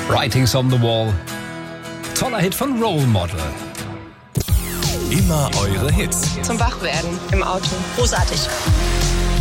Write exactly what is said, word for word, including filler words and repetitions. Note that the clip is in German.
Writings on the Wall. Toller Hit von Role Model. Immer eure Hits. Zum Wachwerden im Auto. Großartig.